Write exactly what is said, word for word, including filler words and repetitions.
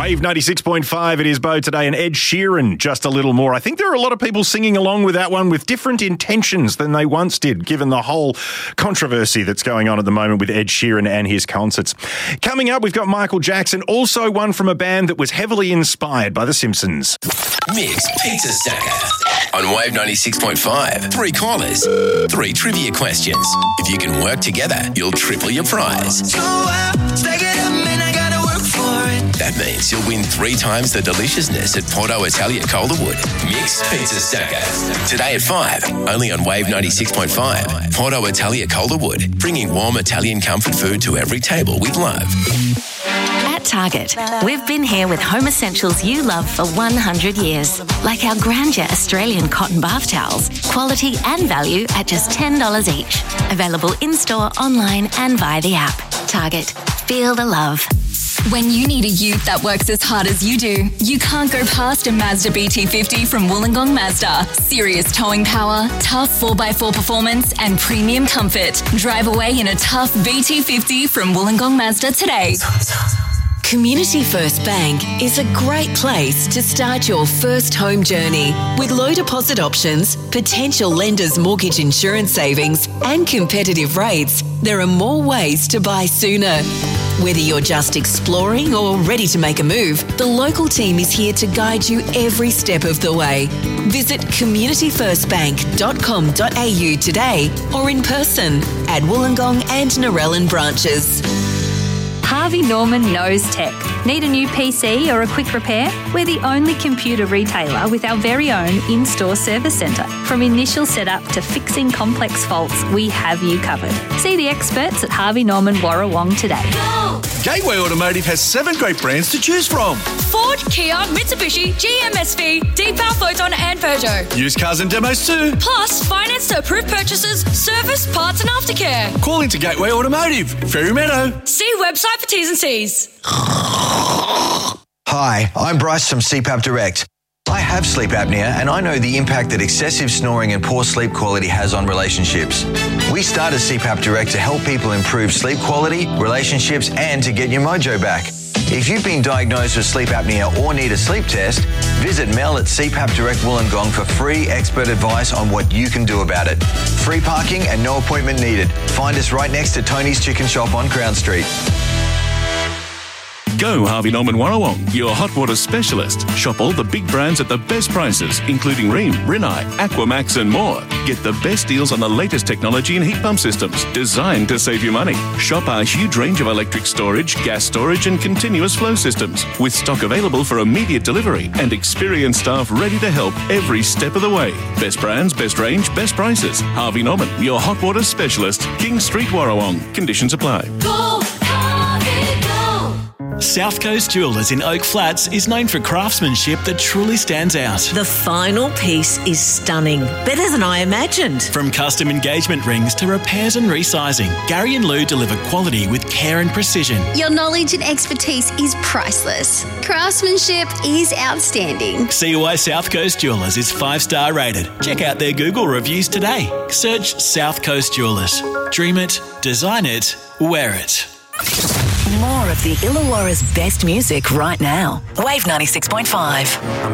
Wave ninety-six point five, it is Bo today, and Ed Sheeran, Just a Little More. I think there are a lot of people singing along with that one with different intentions than they once did, given the whole controversy that's going on at the moment with Ed Sheeran and his concerts. Coming up, we've got Michael Jackson, also one from a band that was heavily inspired by The Simpsons. Mix Pizza Stacker on Wave ninety-six point five. Three callers, three trivia questions. If you can work together, you'll triple your prize. That means you'll win three times the deliciousness at Porto Italia Calderwood. Mix Pizza Stacker. Today at five, only on Wave ninety-six point five. Porto Italia Calderwood, bringing warm Italian comfort food to every table with love. At Target, we've been here with home essentials you love for one hundred years. Like our Grandeur Australian cotton bath towels, quality and value at just ten dollars each. Available in-store, online and via the app. Target, feel the love. When you need a ute that works as hard as you do, you can't go past a Mazda B T fifty from Wollongong Mazda. Serious towing power, tough four by four performance and premium comfort. Drive away in a tough B T fifty from Wollongong Mazda today. Community First Bank is a great place to start your first home journey. With low deposit options, potential lenders' mortgage insurance savings and competitive rates, there are more ways to buy sooner. Whether you're just exploring or ready to make a move, the local team is here to guide you every step of the way. Visit community first bank dot com dot a u today or in person at Wollongong and Narellan branches. Harvey Norman knows tech. Need a new P C or a quick repair? We're the only computer retailer with our very own in-store service centre. From initial setup to fixing complex faults, we have you covered. See the experts at Harvey Norman Warrawong today. Go! Gateway Automotive has seven great brands to choose from. Ford, Kia, Mitsubishi, G M S V, Deepal, Photon and Peugeot. Used cars and demos too. Plus, finance to approved purchases, service, parts and aftercare. Call into Gateway Automotive, Fairy Meadow. See website for T's and C's. Hi, I'm Bryce from C PAP Direct. I have sleep apnea and I know the impact that excessive snoring and poor sleep quality has on relationships. We started C PAP Direct to help people improve sleep quality, relationships and to get your mojo back. If you've been diagnosed with sleep apnea or need a sleep test, visit Mel at C PAP Direct Wollongong for free expert advice on what you can do about it. Free parking and no appointment needed. Find us right next to Tony's Chicken Shop on Crown Street. Go Harvey Norman Warrawong, your hot water specialist. Shop all the big brands at the best prices, including Rheem, Rinnai, Aquamax and more. Get the best deals on the latest technology and heat pump systems, designed to save you money. Shop our huge range of electric storage, gas storage and continuous flow systems, with stock available for immediate delivery and experienced staff ready to help every step of the way. Best brands, best range, best prices. Harvey Norman, your hot water specialist. King Street, Warrawong. Conditions apply. Go! South Coast Jewellers in Oak Flats is known for craftsmanship that truly stands out. The final piece is stunning, better than I imagined. From custom engagement rings to repairs and resizing, Gary and Lou deliver quality with care and precision. Your knowledge and expertise is priceless. Craftsmanship is outstanding. See why South Coast Jewellers is five-star rated. Check out their Google reviews today. Search South Coast Jewellers. Dream it, design it, wear it. More of the Illawarra's best music right now. Wave ninety-six point five.